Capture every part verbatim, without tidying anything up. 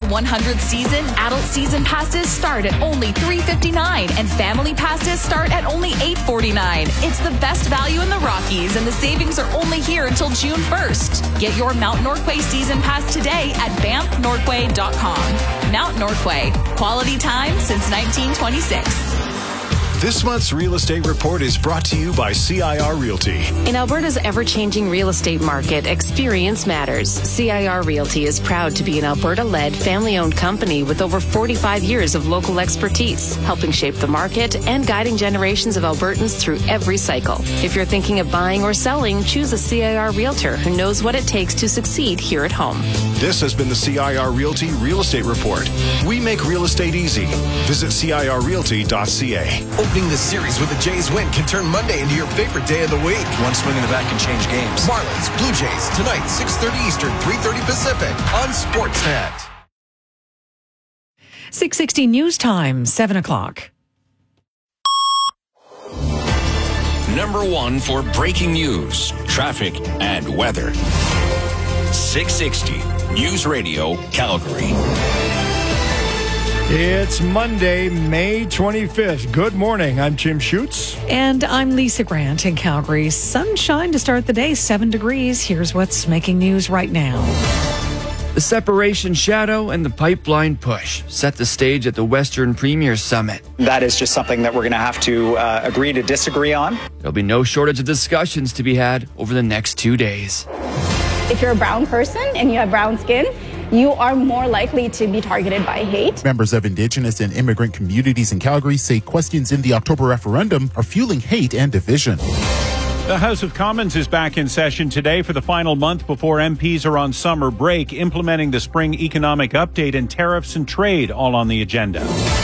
one hundredth season, adult season passes start at only three dollars and fifty-nine cents and family passes start at only eight dollars and forty-nine cents. It's the best value in the Rockies, and the savings are only here until June first. Get your Mount Norquay season pass today at banff norquay dot com. Mount Norquay. Quality time since nineteen twenty-six. This month's Real Estate Report is brought to you by C I R Realty. In Alberta's ever-changing real estate market, experience matters. C I R Realty is proud to be an Alberta-led, family-owned company with over forty-five years of local expertise, helping shape the market and guiding generations of Albertans through every cycle. If you're thinking of buying or selling, choose a C I R Realtor who knows what it takes to succeed here at home. This has been the C I R Realty Real Estate Report. We make real estate easy. Visit C I R realty dot C A. Opening the series with a Jays win can turn Monday into your favorite day of the week. One swing in the bat can change games. Marlins, Blue Jays, tonight, six thirty Eastern, three thirty Pacific on Sportsnet. six sixty News Time, seven o'clock. Number one for breaking news, traffic, and weather. six sixty News Radio, Calgary. It's Monday, May twenty-fifth. Good morning. I'm Jim Schutz. And I'm Lisa Grant in Calgary. Sunshine to start the day, seven degrees. Here's what's making news right now. The separation shadow and the pipeline push set the stage at the Western Premiers Summit. That is just something that we're going to have to uh, agree to disagree on. There'll be no shortage of discussions to be had over the next two days. If you're a brown person and you have brown skin, you are more likely to be targeted by hate. Members of Indigenous and immigrant communities in Calgary say questions in the October referendum are fueling hate and division. The House of Commons is back in session today for the final month before M Ps are on summer break, implementing the spring economic update and tariffs and trade all on the agenda.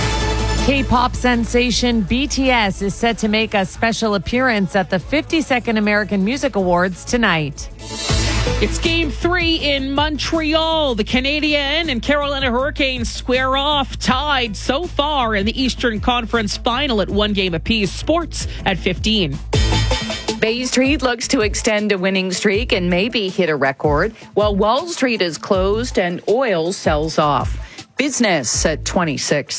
K-pop sensation B T S is set to make a special appearance at the fifty-second American Music Awards tonight. It's game three in Montreal. The Canadian and Carolina Hurricanes square off, tied so far in the Eastern Conference Final at one game apiece. Sports at fifteen. Bay Street looks to extend a winning streak and maybe hit a record, while Wall Street is closed and oil sells off. Business at twenty-six.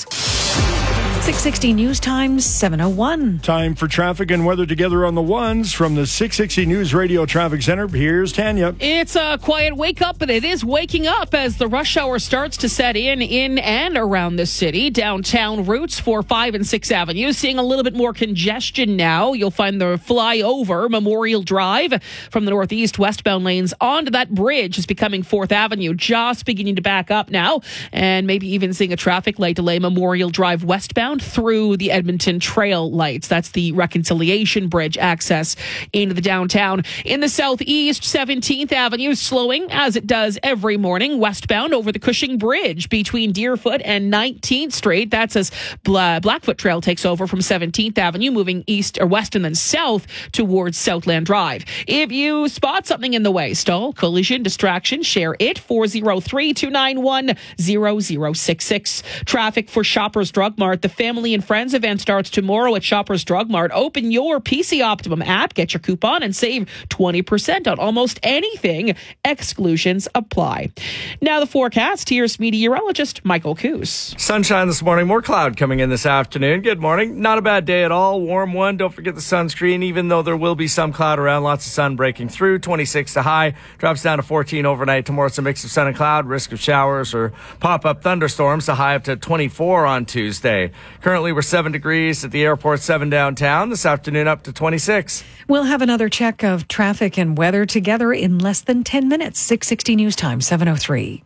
six sixty News Time, seven oh one. Time for traffic and weather together on the ones from the six sixty News Radio Traffic Center. Here's Tanya. It's a quiet wake up, but it is waking up as the rush hour starts to set in in and around the city. Downtown routes for five and sixth Avenue seeing a little bit more congestion now. You'll find the flyover Memorial Drive from the northeast westbound lanes onto that bridge is becoming fourth Avenue, just beginning to back up now, and maybe even seeing a traffic light delay Memorial Drive westbound through the Edmonton Trail lights. That's the Reconciliation Bridge access into the downtown. In the southeast, seventeenth Avenue slowing as it does every morning westbound over the Cushing Bridge between Deerfoot and nineteenth Street. That's as Bla- Blackfoot Trail takes over from seventeenth Avenue, moving east or west and then south towards Southland Drive. If you spot something in the way, stall, collision, distraction, share it. four oh three, two nine one, zero zero six six. Traffic for Shoppers Drug Mart. The Family and Friends event starts tomorrow at Shoppers Drug Mart. Open your P C Optimum app, get your coupon, and save twenty percent on almost anything. Exclusions apply. Now the forecast. Here's meteorologist Michael Coos. Sunshine this morning, more cloud coming in this afternoon. Good morning. Not a bad day at all. Warm one. Don't forget the sunscreen, even though there will be some cloud around. Lots of sun breaking through. twenty-six to high. Drops down to fourteen overnight. Tomorrow it's a mix of sun and cloud. Risk of showers or pop-up thunderstorms. The high up to twenty-four on Tuesday. Currently, we're seven degrees at the airport, seven downtown. This afternoon, up to twenty-six. We'll have another check of traffic and weather together in less than ten minutes. six sixty News Time, seven oh three.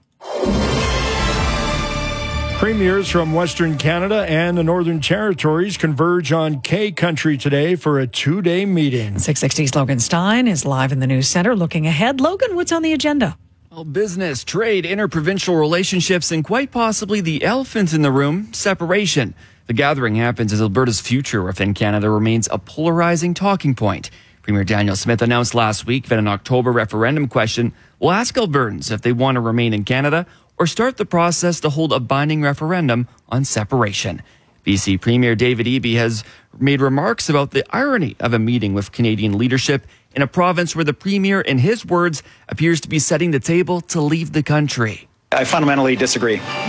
Premiers from Western Canada and the Northern Territories converge on K Country today for a two-day meeting. six sixty's Logan Stein is live in the news center looking ahead. Logan, what's on the agenda? Well, business, trade, interprovincial relationships, and quite possibly the elephant in the room, separation. The gathering happens as Alberta's future within Canada remains a polarizing talking point. Premier Daniel Smith announced last week that an October referendum question will ask Albertans if they want to remain in Canada or start the process to hold a binding referendum on separation. B C Premier David Eby has made remarks about the irony of a meeting with Canadian leadership in a province where the Premier, in his words, appears to be setting the table to leave the country. I fundamentally disagree.